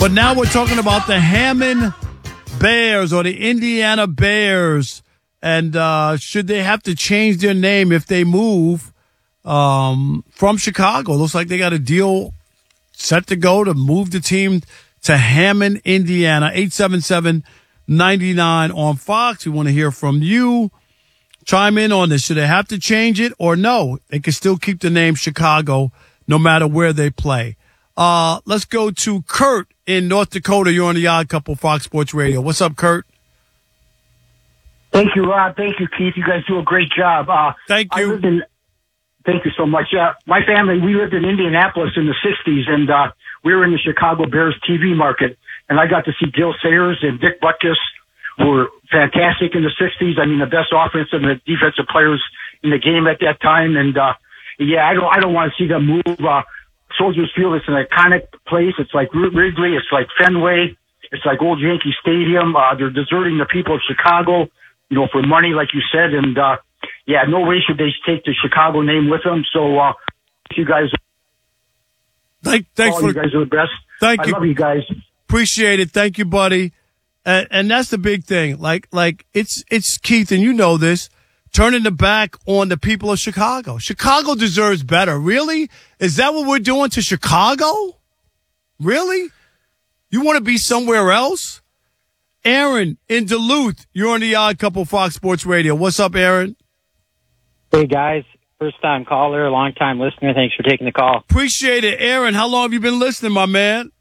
But now we're talking about the Hammond Bears or the Indiana Bears. And should they have to change their name if they move from Chicago? Looks like they got a deal set to go to move the team to Hammond, Indiana. 877-99 on Fox. We want to hear from you. Chime in on this. Should they have to change it or no? They can still keep the name Chicago no matter where they play. Let's go to Kurt in North Dakota. You're on the Odd Couple, Fox Sports Radio. What's up, Kurt? Thank you, Rob. Thank you, Keith. You guys do a great job. Thank you. Thank you so much. My family, we lived in Indianapolis in the 60s, and we were in the Chicago Bears TV market. And I got to see Gil Sayers and Dick Butkus, who were fantastic in the 60s. I mean, the best offensive and defensive players in the game at that time. And, I don't want to see them move. Soldiers Field is an iconic place. It's like Wrigley. It's like Fenway. It's like old Yankee Stadium. They're deserting the people of Chicago, for money, like you said. And, no way should they take the Chicago name with them. So, you guys. Thanks you guys are the best. Thank you. I love you guys. Appreciate it. Thank you, buddy. And that's the big thing. Like it's Keith, and you know this. Turning the back on the people of Chicago. Chicago deserves better. Really? Is that what we're doing to Chicago? Really? You want to be somewhere else? Aaron in Duluth, you're on the Odd Couple, Fox Sports Radio. What's up, Aaron? Hey, guys. First-time caller, long-time listener. Thanks for taking the call. Appreciate it. Aaron, how long have you been listening, my man?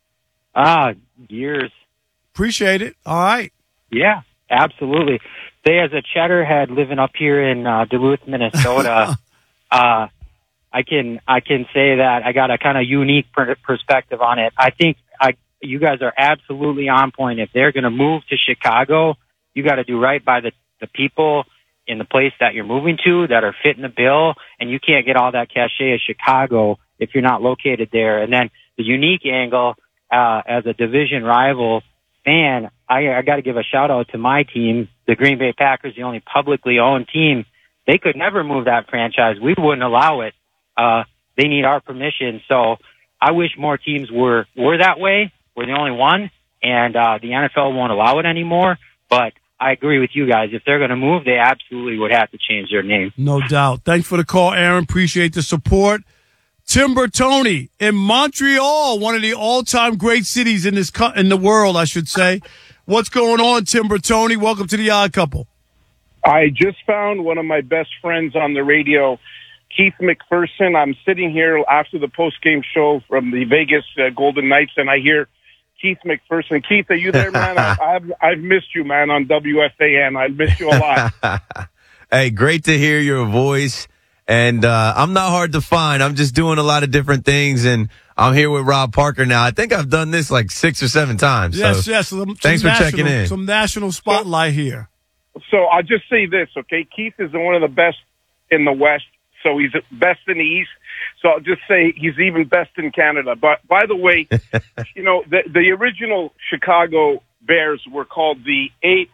Years. Appreciate it. All right. Yeah, absolutely. Say, as a cheddarhead living up here in Duluth, Minnesota, I can say that I got a kind of unique perspective on it. I think you guys are absolutely on point. If they're going to move to Chicago, you got to do right by the people in the place that you're moving to that are fitting the bill, and you can't get all that cachet of Chicago if you're not located there. And then the unique angle, as a division rival fan, I got to give a shout out to my team, the Green Bay Packers, the only publicly owned team. They could never move that franchise. We wouldn't allow it. They need our permission. So I wish more teams were that way. We're the only one, and the NFL won't allow it anymore. But I agree with you guys. If they're going to move, they absolutely would have to change their name. No doubt. Thanks for the call, Aaron. Appreciate the support. Timber Tony in Montreal, one of the all-time great cities in the world, I should say. What's going on, Timber Tony? Welcome to the Odd Couple. I just found one of my best friends on the radio, Keith McPherson. I'm sitting here after the post-game show from the Vegas Golden Knights, and I hear Keith McPherson. Keith, are you there, man? I've missed you, man, on WFAN. I miss you a lot. Hey, great to hear your voice. And I'm not hard to find. I'm just doing a lot of different things, and I'm here with Rob Parker now. I think I've done this like 6 or 7 times. Yes. Thanks for checking in. Some national spotlight here. So I'll just say this, okay? Keith is one of the best in the West, so he's best in the East. So I'll just say he's even best in Canada. But by the way, the original Chicago Bears were called the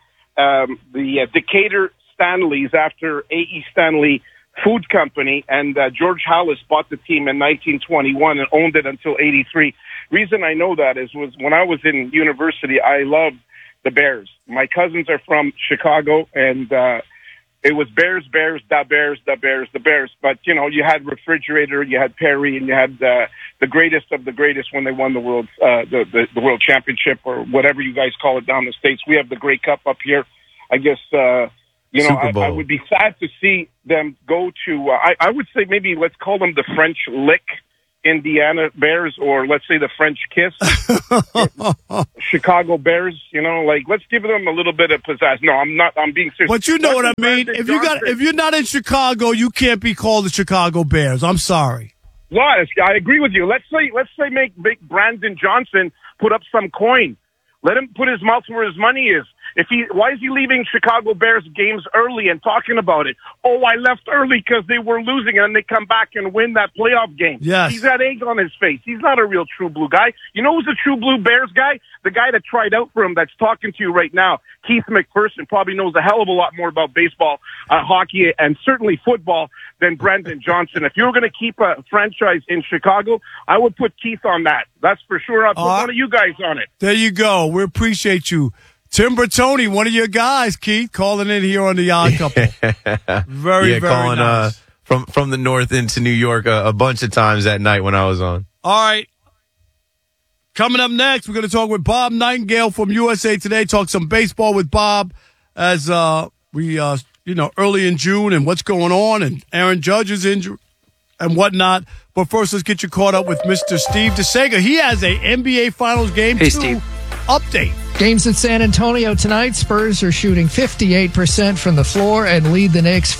Decatur Stanleys after A.E. Stanley Food Company, and George Halas bought the team in 1921 and owned it until 83. Reason I know that was when I was in university, I loved the Bears. My cousins are from Chicago, and it was Bears, the Bears. But, you had Refrigerator, you had Perry, and you had the greatest of the greatest when they won the world world championship, or whatever you guys call it down the States. We have the Grey Cup up here. I guess, I would be sad to see them go to, I would say maybe let's call them the French Lick Indiana Bears, or let's say the French Kiss Chicago Bears. Let's give them a little bit of pizzazz. No, I'm being serious. But you know what I mean. If you're not in Chicago, you can't be called the Chicago Bears. I'm sorry. Well, I agree with you. Let's say make Brandon Johnson put up some coin. Let him put his mouth where his money is. Why is he leaving Chicago Bears games early and talking about it? Oh, I left early because they were losing, and they come back and win that playoff game. Yes. He's got egg on his face. He's not a real true blue guy. You know who's a true blue Bears guy? The guy that tried out for him that's talking to you right now. Keith McPherson probably knows a hell of a lot more about baseball, hockey, and certainly football than Brendan Johnson. If you were going to keep a franchise in Chicago, I would put Keith on that. That's for sure. I'll put one of you guys on it. There you go. We appreciate you. Tim Bertoni, one of your guys, Keith, calling in here on the Odd Couple. Very calling, nice. From the north into New York a bunch of times that night when I was on. All right. Coming up next, we're going to talk with Bob Nightingale from USA Today. Talk some baseball with Bob as we early in June and what's going on and Aaron Judge's injury and whatnot. But first, let's get you caught up with Mr. Steve DeSega. He has a NBA Finals Game 2 update. Games at San Antonio tonight. Spurs are shooting 58% from the floor and lead the Knicks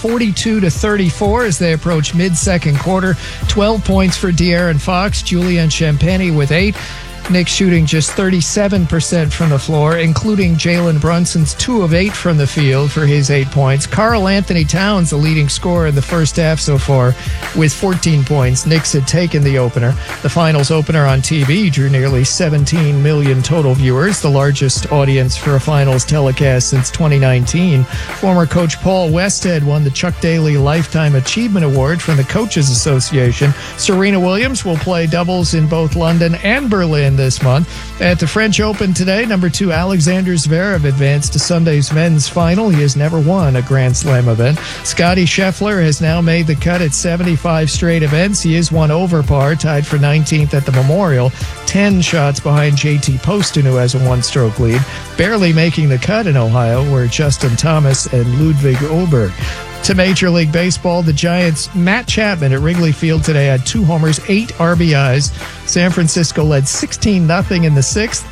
42-34 as they approach mid-second quarter. 12 points for De'Aaron Fox, Julian Champagnie with 8. Knicks shooting just 37% from the floor, including Jalen Brunson's 2 of 8 from the field for his 8 points. Karl Anthony Towns, the leading scorer in the first half so far, with 14 points. Knicks had taken the opener. The finals opener on TV drew nearly 17 million total viewers, the largest audience for a finals telecast since 2019. Former coach Paul Westhead won the Chuck Daly Lifetime Achievement Award from the Coaches Association. Serena Williams will play doubles in both London and Berlin this month. At the French Open today, number 2 Alexander Zverev advanced to Sunday's men's final. He has never won a Grand Slam event. Scottie Scheffler has now made the cut at 75 straight events. He is one over par, tied for 19th at the Memorial, 10 shots behind JT Poston, who has a 1-stroke lead. Barely making the cut in Ohio were Justin Thomas and Ludwig Oberg. To Major League Baseball, the Giants' Matt Chapman at Wrigley Field today had 2 homers, 8 RBIs. San Francisco led 16-0 in the 6th.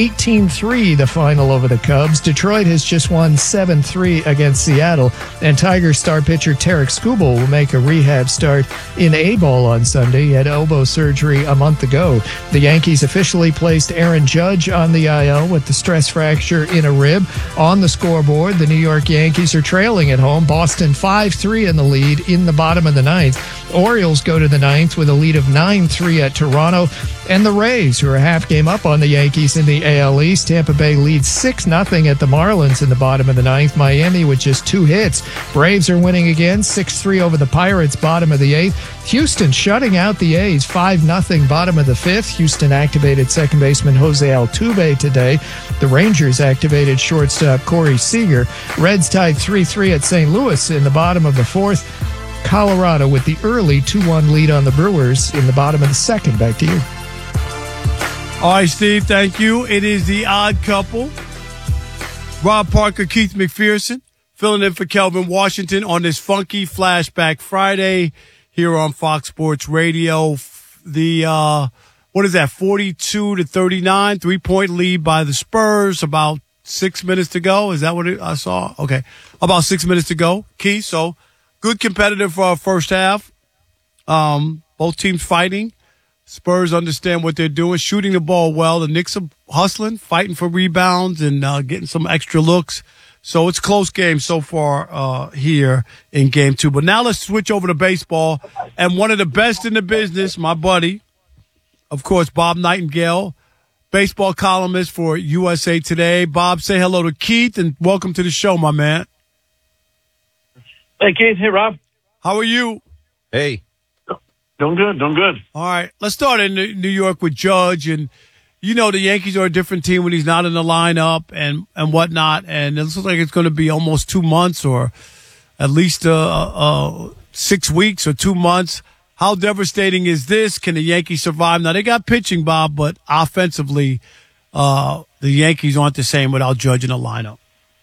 18-3 the final over the Cubs. Detroit has just won 7-3 against Seattle, and Tigers star pitcher Tarek Skubal will make a rehab start in A-ball on Sunday. He had elbow surgery a month ago. The Yankees officially placed Aaron Judge on the IL with the stress fracture in a rib. On the scoreboard, the New York Yankees are trailing at home. Boston 5-3 in the lead in the bottom of the 9th. Orioles go to the 9th with a lead of 9-3 at Toronto. And the Rays, who are a half game up on the Yankees in the AL East. Tampa Bay leads 6-0 at the Marlins in the bottom of the 9th. Miami with just 2 hits. Braves are winning again, 6-3 over the Pirates, bottom of the 8th. Houston shutting out the A's, 5-0, bottom of the 5th. Houston activated second baseman Jose Altuve today. The Rangers activated shortstop Corey Seager. Reds tied 3-3 at St. Louis in the bottom of the 4th. Colorado with the early 2-1 lead on the Brewers in the bottom of the 2nd. Back to you. All right, Steve, thank you. It is the Odd Couple. Rob Parker, Keith McPherson, filling in for Kelvin Washington on this funky Flashback Friday here on Fox Sports Radio. The, 42-39, 3-point lead by the Spurs, about 6 minutes to go. Is that what I saw? Okay. About 6 minutes to go, Keith. So good competitive for our first half. Both teams fighting. Spurs understand what they're doing, shooting the ball well. The Knicks are hustling, fighting for rebounds, and getting some extra looks. So it's a close game so far here in Game 2. But now let's switch over to baseball. And one of the best in the business, my buddy, of course, Bob Nightingale, baseball columnist for USA Today. Bob, say hello to Keith, and welcome to the show, my man. Hey, Keith. Hey, Rob. How are you? Hey. Doing good. All right. Let's start in New York with Judge. And, you know, the Yankees are a different team when he's not in the lineup and whatnot. And it looks like it's going to be almost 2 months or at least 6 weeks or 2 months. How devastating is this? Can the Yankees survive? Now, they got pitching, Bob, but offensively, the Yankees aren't the same without Judge in the lineup.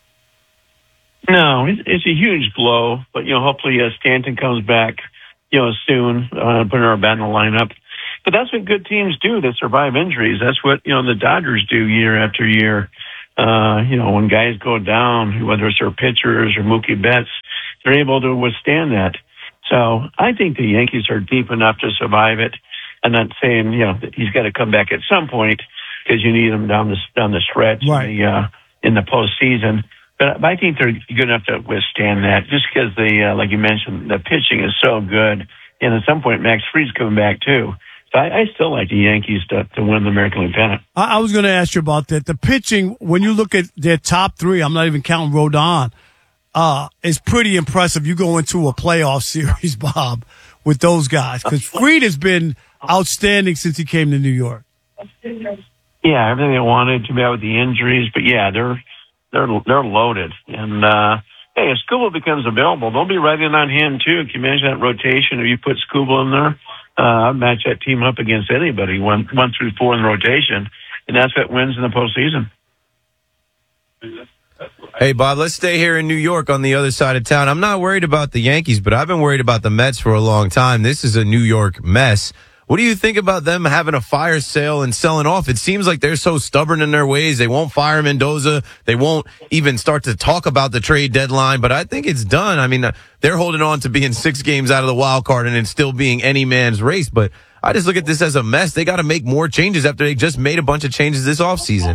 No, it's a huge blow. But, hopefully Stanton comes back soon, putting our bat in the lineup. But that's what good teams do to survive injuries. That's what, the Dodgers do year after year. When guys go down, whether it's their pitchers or Mookie Betts, they're able to withstand that. So I think the Yankees are deep enough to survive it. I'm not saying, that he's got to come back at some point because you need him down the stretch. Right. In in the postseason. But I think they're good enough to withstand that, just because like you mentioned, the pitching is so good. And at some point, Max Fried's coming back too. So I still like the Yankees to win the American League pennant. I was going to ask you about that. The pitching, when you look at their top three, I'm not even counting Rodon, is pretty impressive. You go into a playoff series, Bob, with those guys, because Fried has been outstanding since he came to New York. Yeah, everything they wanted to be out with the injuries, but yeah, they're loaded. And hey, if Skubal becomes available, they'll be right in on him too. Can you imagine that rotation if you put Skubal in there? I'd match that team up against anybody, 1 through 4 in the rotation, and that's what wins in the postseason. Hey, Bob, let's stay here in New York on the other side of town. I'm not worried about the Yankees, but I've been worried about the Mets for a long time. This is a New York mess. What do you think about them having a fire sale and selling off? It seems like they're so stubborn in their ways. They won't fire Mendoza. They won't even start to talk about the trade deadline, but I think it's done. I mean, they're holding on to being 6 games out of the wild card and it still being any man's race, but I just look at this as a mess. They got to make more changes after they just made a bunch of changes this offseason.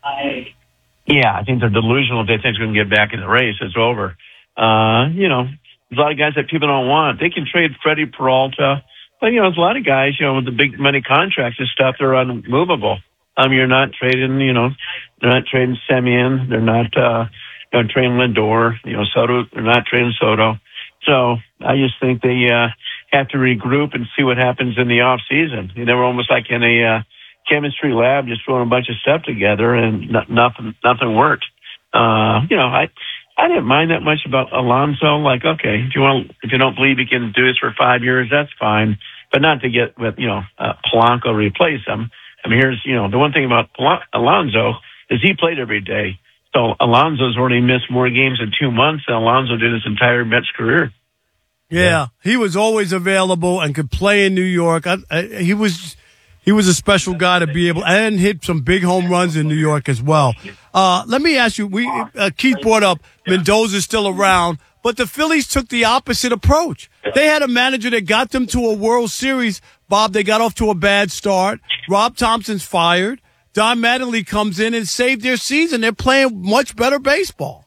Yeah, I think they're delusional if they think they're going to get back in the race. It's over. There's a lot of guys that people don't want. They can trade Freddie Peralta. But, there's a lot of guys, with the big money contracts and stuff, they're unmovable. You're not trading, they're not trading Semien. They're not, trading Lindor, Soto. They're not trading Soto. So I just think they, have to regroup and see what happens in the off season. They were almost like in a, chemistry lab, just throwing a bunch of stuff together and nothing worked. I didn't mind that much about Alonso. Like, okay, if you don't believe he can do this for 5 years, that's fine. But not to get with, Polanco replace him. I mean, here's, the one thing about Alonso is he played every day. So Alonso's already missed more games in 2 months than Alonso did his entire Mets career. Yeah, he was always available and could play in New York. He was a special guy to be able and hit some big home runs in New York as well. Let me ask you, Keith brought up Mendoza's still around, but the Phillies took the opposite approach. They had a manager that got them to a World Series. Bob, they got off to a bad start. Rob Thompson's fired. Don Mattingly comes in and saved their season. They're playing much better baseball.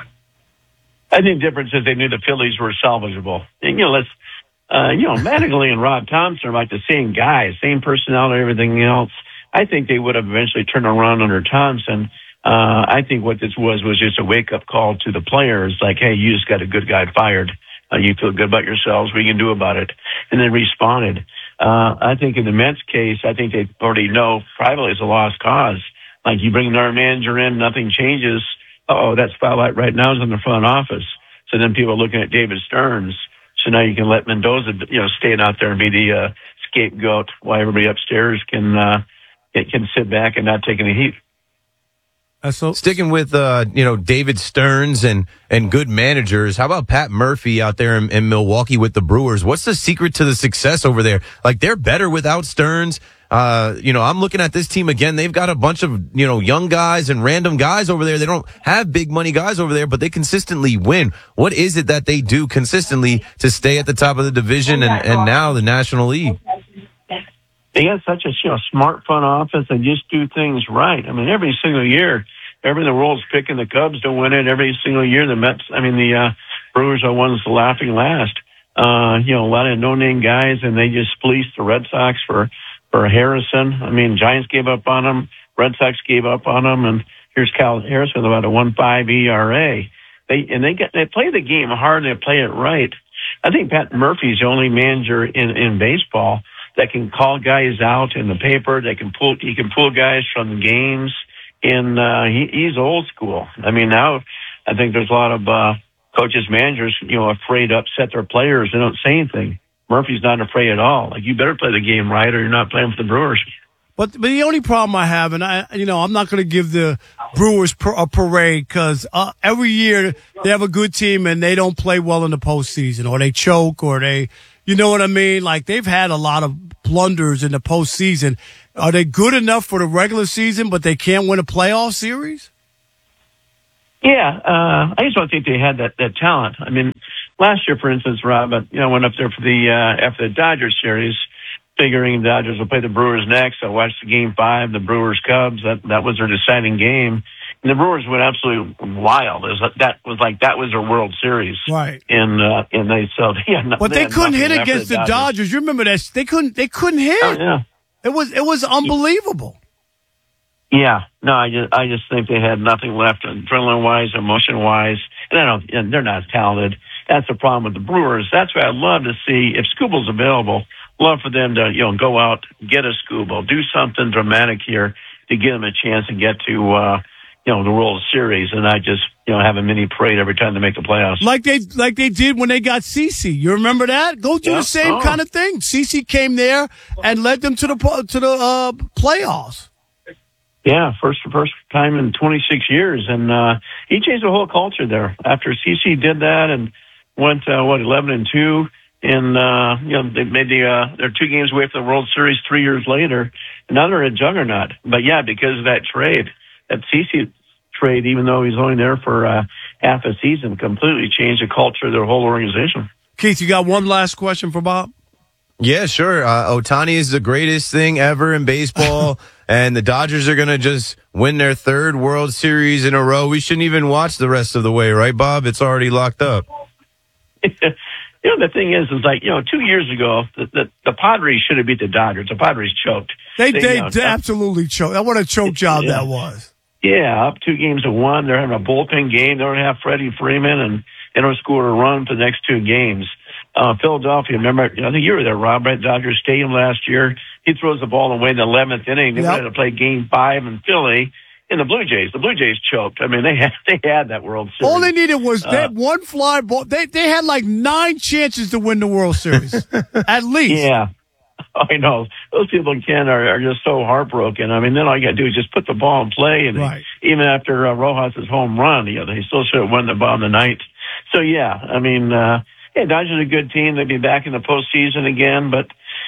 I think the difference is they knew the Phillies were salvageable. And, Mattingly and Rob Thompson are like the same guys, same personality, everything else. I think they would have eventually turned around under Thompson. I think what this was just a wake-up call to the players, like, hey, you just got a good guy fired. You feel good about yourselves. What you can do about it? And they responded. I think in the Mets case, I think they already know privately it's a lost cause. Like, you bring another manager in, nothing changes. That spotlight right now is in the front office. So then people are looking at David Stearns. So now you can let Mendoza, stay out there and be the scapegoat while everybody upstairs can sit back and not take any heat. So sticking with David Stearns and good managers, how about Pat Murphy out there in Milwaukee with the Brewers? What's the secret to the success over there? Like, they're better without Stearns. I'm looking at this team again. They've got a bunch of young guys and random guys over there. They don't have big money guys over there, but they consistently win. What is it that they do consistently to stay at the top of the division and now the National League? They got such a smart front office and just do things right. I mean, every single year, everybody in the world's picking the Cubs to win it. Every single year, the Brewers are ones laughing last. A lot of no-name guys, and they just fleeced the Red Sox for Harrison. I mean, Giants gave up on him. Red Sox gave up on him, and here's Cal Harrison with about a 1.5 ERA. They play the game hard and they play it right. I think Pat Murphy's the only manager in baseball that can call guys out in the paper. He can pull guys from the games, and he's old school. I mean, now I think there's a lot of coaches, managers, afraid to upset their players. They don't say anything. Murphy's not afraid at all. Like, you better play the game right, or you're not playing for the Brewers. But the only problem I have, and I'm not going to give the Brewers a parade, because every year they have a good team and they don't play well in the postseason, or they choke, or they, you know what I mean? Like, they've had a lot of blunders in the postseason. Are they good enough for the regular season, but they can't win a playoff series? Yeah, I just don't think they had that talent. I mean, last year, for instance, Rob, went up there for after the Dodgers series, figuring the Dodgers will play the Brewers next. I watched the Game 5, the Brewers Cubs. That was their deciding game, And the Brewers went absolutely wild. That was their World Series, right? And they but they couldn't hit against the Dodgers. You remember that? They couldn't hit. Oh, yeah. It was unbelievable. Yeah, no, I just think they had nothing left, adrenaline wise, emotion wise, and they're not talented. That's the problem with the Brewers. That's why I'd love to see if Skubal's available. Love for them to go out, get a Skubal, do something dramatic here to give them a chance and get to the World Series, and I just have a mini parade every time they make the playoffs. Like they did when they got CeCe. You remember that? Go do the same kind of thing. CeCe came there and led them to the playoffs. Yeah, first time in 26 years, and he changed the whole culture there. After CeCe did that and went 11-2, and they made they're 2 games away from the World Series 3 years later. And now they're a juggernaut. But yeah, because of that trade, that CeCe trade, even though he's only there for half a season, completely changed the culture of their whole organization. Keith, you got one last question for Bob? Yeah, sure. Ohtani is the greatest thing ever in baseball, and the Dodgers are going to just win their 3rd World Series in a row. We shouldn't even watch the rest of the way, right, Bob? It's already locked up. The thing is 2 years ago, the Padres should have beat the Dodgers. The Padres choked. They absolutely choked. What a choke job that was. Yeah, up 2-1. They're having a bullpen game. They don't have Freddie Freeman, and they don't score a run for the next 2 games. Philadelphia, remember, I think you were there, Rob, right? Dodger Stadium last year. He throws the ball away in the 11th inning. They wanted to play Game 5 in Philly. And the Blue Jays choked. I mean, they had that World Series. All they needed was that one fly ball. They had like 9 chances to win the World Series, at least. Yeah, I know. Those people are just so heartbroken. I mean, then all you got to do is just put the ball in play. And even after Rojas' home run, they still should have won the ball in the 9th. So yeah, I mean, Dodgers are a good team. They'll be back in the postseason again, but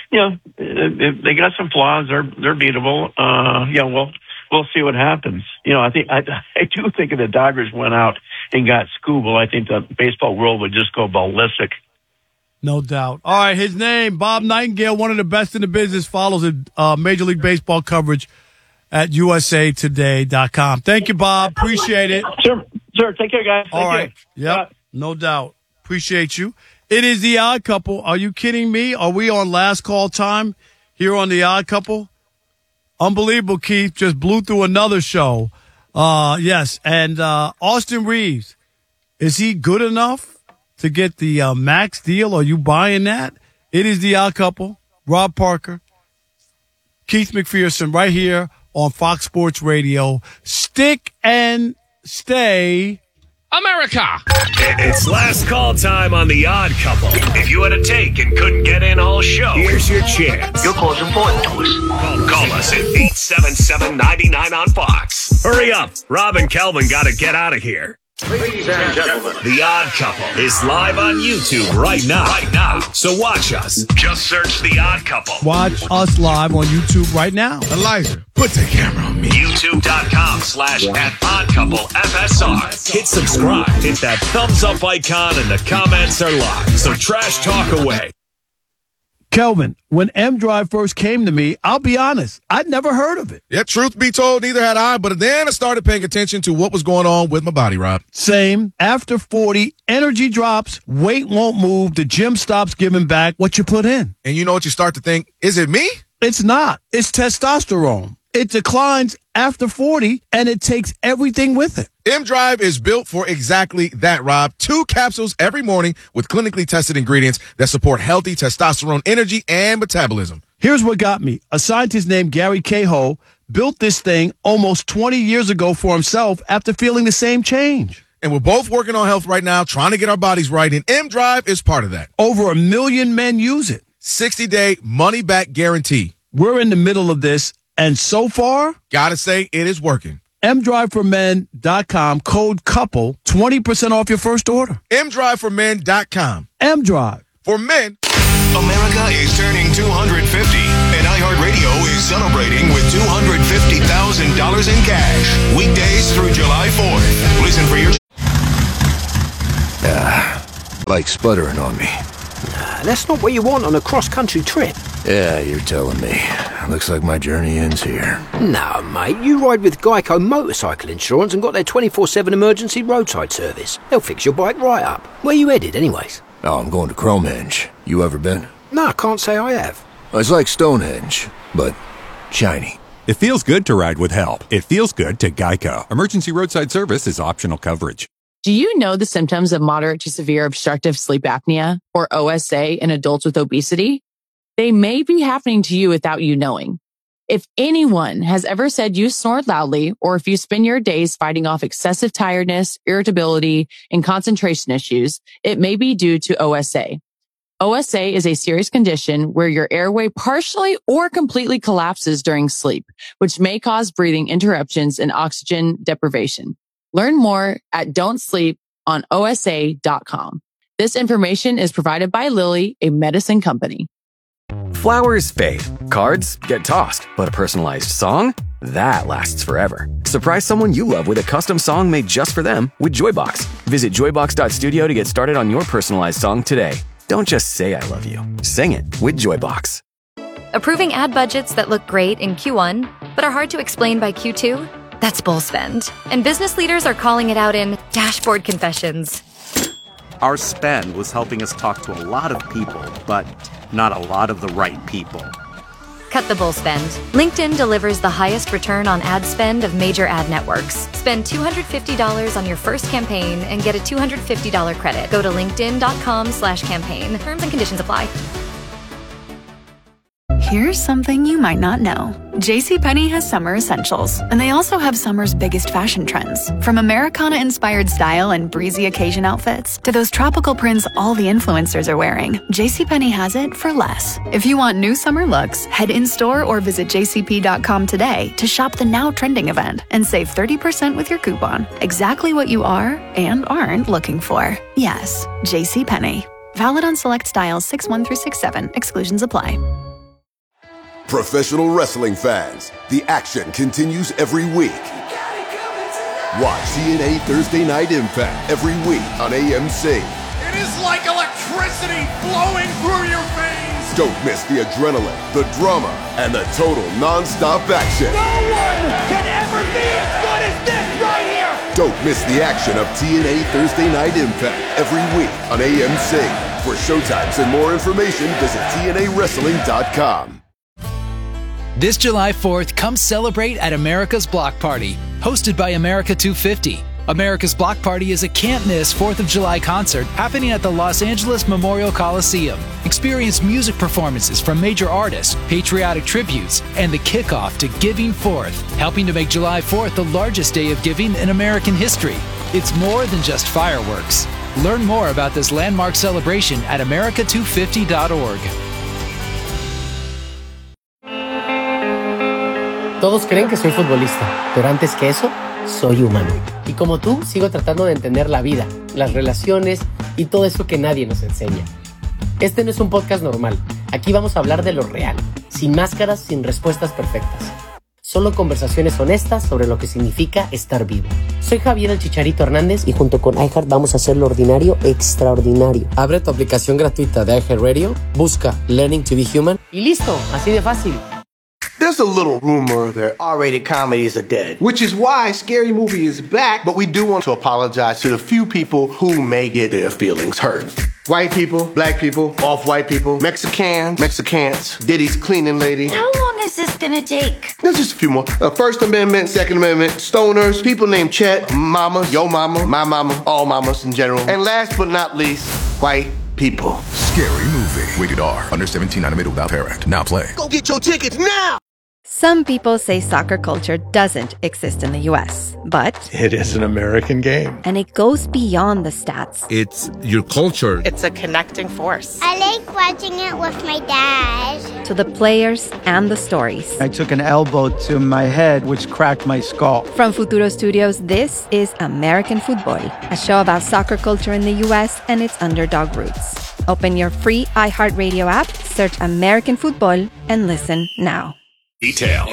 they got some flaws. They're beatable. We'll see what happens. I do think if the Dodgers went out and got Skubal, I think the baseball world would just go ballistic. No doubt. All right, his name, Bob Nightingale, one of the best in the business, follows Major League Baseball coverage at usatoday.com. Thank you, Bob. Appreciate it. Sure. Take care, guys. All right. Yep. No doubt. Appreciate you. It is The Odd Couple. Are you kidding me? Are we on last call time here on The Odd Couple? Unbelievable, Keith. Just blew through another show. Yes. And Austin Reeves, is he good enough to get the max deal? Are you buying that? It is The Odd Couple. Rob Parker, Keith McPherson, right here on Fox Sports Radio. Stick and stay America. It's last call time on The Odd Couple. If you had a take and couldn't get in all show, here's your chance. Your call's important to us. Call us at 877-99 on Fox. Hurry up. Rob and Kelvin got to get out of here. Ladies and gentlemen, The Odd Couple is live on YouTube right now. So watch us. Just search The Odd Couple. Watch us live on YouTube right now. Elijah, put the camera on me. YouTube.com/@oddcouplefsr. Hit subscribe. Hit that thumbs up icon and the comments are live. So trash talk away. Kelvin, when M-Drive first came to me, I'll be honest, I'd never heard of it. Yeah, truth be told, neither had I, but then I started paying attention to what was going on with my body, Rob. Same. After 40, energy drops, weight won't move, the gym stops giving back what you put in. And you know what you start to think? Is it me? It's not. It's testosterone. It declines after 40, and it takes everything with it. M-Drive is built for exactly that, Rob. 2 capsules every morning with clinically tested ingredients that support healthy testosterone energy and metabolism. Here's what got me. A scientist named Gary Cahill built this thing almost 20 years ago for himself after feeling the same change. And we're both working on health right now, trying to get our bodies right, and M-Drive is part of that. Over 1 million men use it. 60-day money-back guarantee. We're in the middle of this, and so far, gotta say, it is working. MDriveForMen.com, code COUPLE, 20% off your first order. MDriveForMen.com. M-Drive. For men. America is turning 250, and iHeartRadio is celebrating with $250,000 in cash. Weekdays through July 4th. Listen for your... Like sputtering on me. That's not what you want on a cross-country trip. Yeah, you're telling me. Looks like my journey ends here. No, mate, you ride with Geico Motorcycle Insurance and got their 24/7 emergency roadside service. They'll fix your bike right up. Where you headed, anyways? Oh, I'm going to Cromhenge. You ever been? No, I can't say I have. It's like Stonehenge, but shiny. It feels good to ride with help. It feels good to Geico. Emergency roadside service is optional coverage. Do you know the symptoms of moderate to severe obstructive sleep apnea, or OSA, in adults with obesity? They may be happening to you without you knowing. If anyone has ever said you snore loudly, or if you spend your days fighting off excessive tiredness, irritability, and concentration issues, it may be due to OSA. OSA is a serious condition where your airway partially or completely collapses during sleep, which may cause breathing interruptions and oxygen deprivation. Learn more at don'tsleeponosa.com. This information is provided by Lilly, a medicine company. Flowers fade, cards get tossed, but a personalized song? That lasts forever. Surprise someone you love with a custom song made just for them with Joybox. Visit joybox.studio to get started on your personalized song today. Don't just say I love you. Sing it with Joybox. Approving ad budgets that look great in Q1, but are hard to explain by Q2? That's bull spend. And business leaders are calling it out in dashboard confessions. Our spend was helping us talk to a lot of people, but not a lot of the right people. Cut the bull spend. LinkedIn delivers the highest return on ad spend of major ad networks. Spend $250 on your first campaign and get a $250 credit. Go to linkedin.com/campaign. Terms and conditions apply. Here's something you might not know. JCPenney has summer essentials, and they also have summer's biggest fashion trends. From Americana-inspired style and breezy occasion outfits to those tropical prints all the influencers are wearing, JCPenney has it for less. If you want new summer looks, head in-store or visit jcp.com today to shop the now trending event and save 30% with your coupon. Exactly what you are and aren't looking for. Yes, JCPenney. Valid on select styles 6-1 through 6-7. Exclusions apply. Professional wrestling fans, the action continues every week. Watch TNA Thursday Night Impact every week on AMC. It is like electricity flowing through your veins. Don't miss the adrenaline, the drama, and the total non-stop action. No one can ever be as good as this right here. Don't miss the action of TNA Thursday Night Impact every week on AMC. For showtimes and more information, visit TNAWrestling.com. This July 4th, come celebrate at America's Block Party, hosted by America 250. America's Block Party is a can't-miss 4th of July concert happening at the Los Angeles Memorial Coliseum. Experience music performances from major artists, patriotic tributes, and the kickoff to Giving Forth, helping to make July 4th the largest day of giving in American history. It's more than just fireworks. Learn more about this landmark celebration at america250.org. Todos creen que soy futbolista, pero antes que eso, soy humano. Y como tú, sigo tratando de entender la vida, las relaciones y todo eso que nadie nos enseña. Este no es un podcast normal. Aquí vamos a hablar de lo real, sin máscaras, sin respuestas perfectas. Solo conversaciones honestas sobre lo que significa estar vivo. Soy Javier el Chicharito Hernández y junto con iHeart vamos a hacer lo ordinario extraordinario. Abre tu aplicación gratuita de iHeartRadio, busca Learning to be Human y listo, así de fácil. There's a little rumor that R-rated comedies are dead, which is why Scary Movie is back, but we do want to apologize to the few people who may get their feelings hurt. White people, black people, off-white people, Mexicans, Diddy's cleaning lady. How long is this gonna take? There's just a few more. First Amendment, Second Amendment, stoners, people named Chet, mamas, yo mama, my mama, all mamas in general. And last but not least, white people. Scary Movie. Rated R. Under 17, animated without parent. Now play. Go get your tickets now! Some people say soccer culture doesn't exist in the U.S., but it is an American game. And it goes beyond the stats. It's your culture. It's a connecting force. I like watching it with my dad. To the players and the stories. I took an elbow to my head, which cracked my skull. From Futuro Studios, this is American Football, a show about soccer culture in the U.S. and its underdog roots. Open your free iHeartRadio app, search American Football, and listen now. Details,